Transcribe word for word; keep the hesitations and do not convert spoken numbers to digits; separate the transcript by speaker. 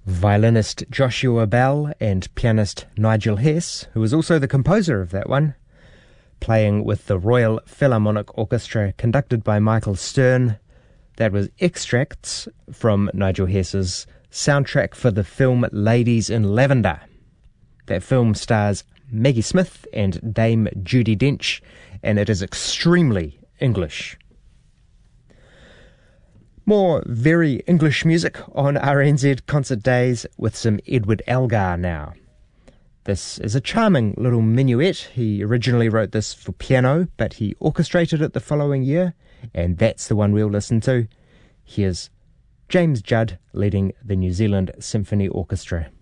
Speaker 1: Violinist Joshua Bell and pianist Nigel Hess, who was also the composer of that one, playing with the Royal Philharmonic Orchestra conducted by Michael Stern. That was extracts from Nigel Hess's soundtrack for the film Ladies in Lavender. That film stars Maggie Smith and Dame Judi Dench, and it is extremely English. More very English music on R N Z Concert Days with some Edward Elgar now. This is a charming little minuet. He originally wrote this for piano, but he orchestrated it the following year, and that's the one we'll listen to. Here's James Judd leading the New Zealand Symphony Orchestra.